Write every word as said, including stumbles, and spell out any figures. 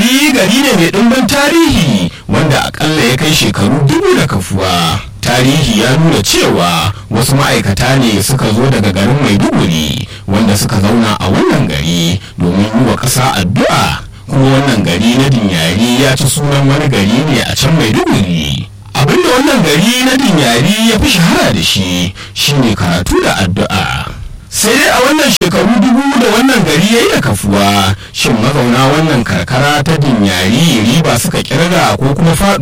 Dinyari gari ne mai ɗumbin tarihi wanda akalla ya kai shekaru dubu da kafuwa. Tarihi ya nuna cewa wasu ma'aikata ne suka zo daga garin Maiduguri wanda suka zauna a wannan gari domin yi wa ƙasa addu'a. Kuma wannan gari na Dinyari ya ci sunan wani gari ne a can Maiduguri. Abinda wannan gari na Dinyari ya fi shahara da shi shine karatu da addu'a. Sai dai a wannan shekaru dubu da wannan gari ya yi da kafuwa, shin mazauna wannan karkara ta Dinyari riba suka kirga ko kuma faɗo